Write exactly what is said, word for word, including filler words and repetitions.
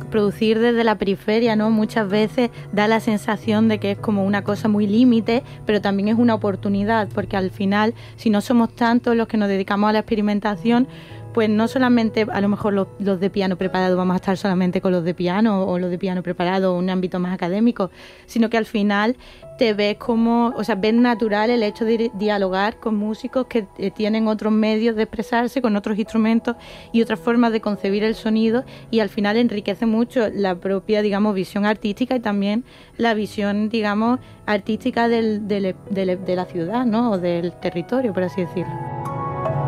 producir desde la periferia, ¿no? Muchas veces da la sensación de que es como una cosa muy límite, pero también es una oportunidad, porque al final, si no somos tantos los que nos dedicamos a la experimentación, pues no solamente a lo mejor los, los de piano preparado vamos a estar solamente con los de piano o los de piano preparado en un ámbito más académico, sino que al final te ves como, o sea, ves natural el hecho de dialogar con músicos que eh, tienen otros medios de expresarse, con otros instrumentos y otras formas de concebir el sonido, y al final enriquece mucho la propia, digamos, visión artística y también la visión, digamos, artística del, del, del, de la ciudad, ¿no? O del territorio, por así decirlo.